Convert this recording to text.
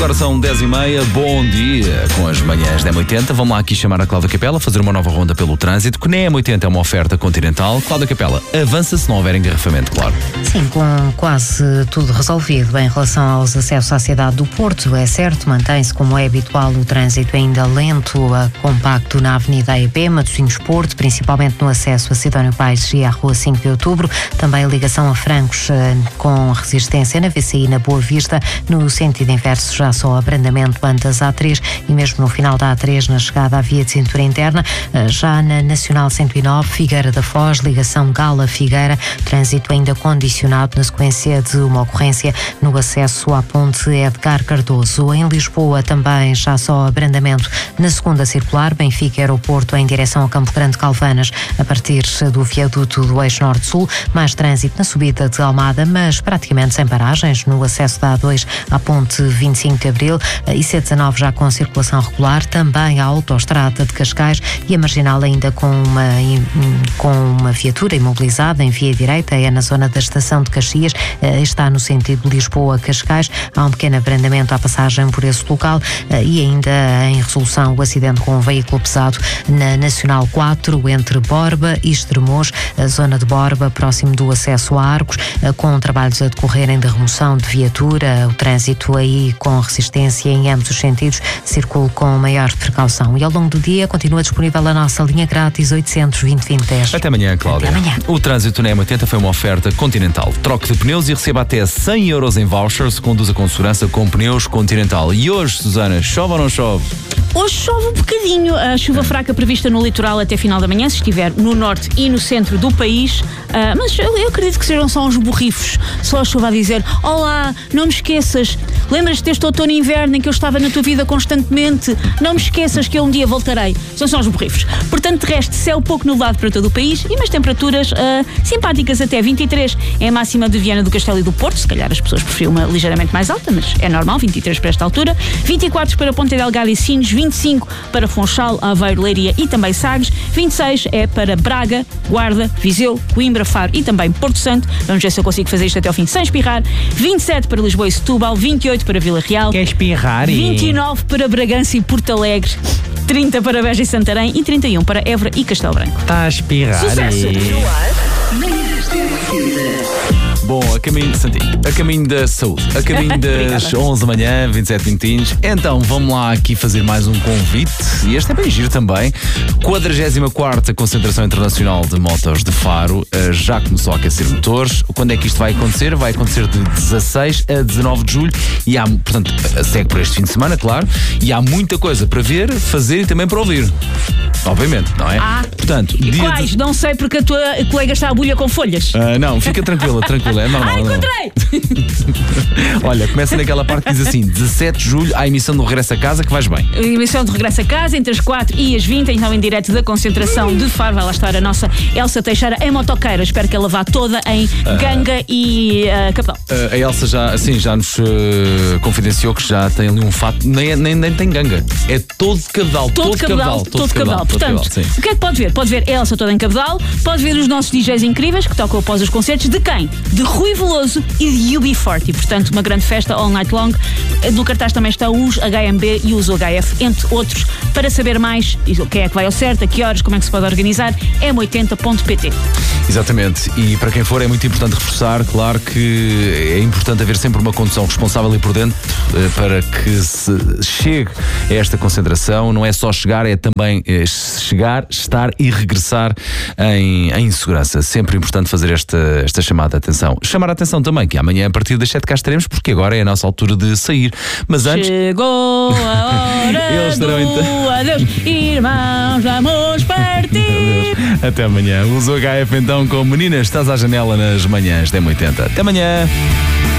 agora são 10h30. Bom dia com as manhãs da M80. Vamos lá aqui chamar a Cláudia Capela, fazer uma nova ronda pelo trânsito, que nem a M80 é uma oferta continental. Cláudia Capela, avança se não houver engarrafamento, claro. Sim, com quase tudo resolvido em relação aos acessos à cidade do Porto, é certo, mantém-se como é habitual o trânsito ainda lento, compacto na Avenida EB, Matosinhos Porto, principalmente no acesso a Sidónio Pais e à Rua 5 de Outubro, também a ligação a Francos com resistência na VCI na Boa Vista, no sentido inverso já só abrandamento antes da A3 e mesmo no final da A3 na chegada à via de cintura interna, já na Nacional 109, Figueira da Foz, ligação Gala-Figueira, trânsito ainda condicionado na sequência de uma ocorrência no acesso à ponte Edgar Cardoso. Em Lisboa também já só abrandamento na segunda circular, Benfica-Aeroporto em direção a Campo Grande Calvanas, a partir do viaduto do eixo norte-sul, mais trânsito na subida de Almada, mas praticamente sem paragens no acesso da A2 à ponte 25 de Abril, e C19 já com circulação regular, também a autoestrada de Cascais e a marginal ainda com uma viatura imobilizada em via direita, é na zona da estação de Caxias, está no sentido Lisboa-Cascais, há um pequeno abrandamento à passagem por esse local, e ainda em resolução o acidente com um veículo pesado na Nacional 4 entre Borba e Estremoz, a zona de Borba próximo do acesso a Arcos, com trabalhos a decorrerem de remoção de viatura, o trânsito aí com resistência em ambos os sentidos, circule com maior precaução. E ao longo do dia continua disponível a nossa linha grátis 820-2010. Até amanhã, Cláudia. Até amanhã. O trânsito na M80 foi uma oferta continental. Troque de pneus e receba até 100 euros em vouchers. Conduza com segurança com pneus Continental. E hoje, Susana, chove ou não chove? Hoje chove um bocadinho, a chuva fraca prevista no litoral até final da manhã, se estiver no norte e no centro do país, mas eu acredito que sejam só uns borrifos, só a chuva a dizer: olá, não me esqueças, lembras-te deste outono e inverno em que eu estava na tua vida constantemente, não me esqueças que eu um dia voltarei. São só os borrifos. Portanto, de resto, céu pouco nublado para todo o país e umas temperaturas simpáticas até 23 é a máxima de Viana do Castelo e do Porto, se calhar as pessoas preferiam uma ligeiramente mais alta, mas é normal, 23 para esta altura, 24 para Ponta Delgada e Sines, 25 para Funchal, Aveiro, Leiria e também Sagres, 26 é para Braga, Guarda, Viseu, Coimbra, Faro e também Porto Santo. Vamos ver se eu consigo fazer isto até ao fim sem espirrar. 27 para Lisboa e Setúbal, 28 para Vila Real. Quer espirrar? 29 para Bragança e Porto Alegre, 30 para Beja e Santarém e 31 para Évora e Castelo Branco. Está a espirrar. Sucesso! Bom, a caminho da saúde, a caminho das 11 da manhã, 27 minutinhos. Então, vamos lá aqui fazer mais um convite, e este é bem giro também. 44ª Concentração Internacional de Motos de Faro já começou a aquecer motores. Quando é que isto vai acontecer? Vai acontecer de 16 a 19 de julho e há, portanto, segue por este fim de semana, claro, e há muita coisa para ver, fazer e também para ouvir. Obviamente, não é? Portanto, quais? Não sei porque a tua colega está à bulha com folhas. Não, fica tranquila, é normal. Encontrei! Olha, começa naquela parte que diz assim: 17 de julho, há a emissão do Regresso a Casa, que vais bem. A emissão de Regresso a Casa, entre as 4 e as 20, então em direto da concentração de Faro. Vai lá estar a nossa Elsa Teixeira em motoqueira. Espero que ela vá toda em ganga e capel. A Elsa já nos confidenciou que já tem ali um fato, nem tem ganga. É todo cabedal. Todo cabedal. Portanto, o que é que pode ver? Pode ver a Elsa toda em cabedal, pode ver os nossos DJs incríveis que tocam após os concertos. De quem? De Rui Veloso e de UB40. Portanto, uma grande festa all night long. No cartaz também estão os HMB e os UHF, entre outros. Para saber mais quem é que vai ao certo, a que horas, como é que se pode organizar, m80.pt. Exatamente. E para quem for é muito importante reforçar, claro que é importante haver sempre uma condução responsável e prudente para que se chegue a esta concentração. Não é só chegar, é também chegar, estar e regressar em segurança. Sempre importante fazer esta chamada de atenção. Chamar a atenção também que amanhã a partir das 7 cá estaremos, porque agora é a nossa altura de sair. Mas antes... Chegou a hora Eles do então... adeus, irmãos, vamos partir. Até amanhã. Usa o HF então com Meninas, estás à janela nas manhãs da M80. Até amanhã.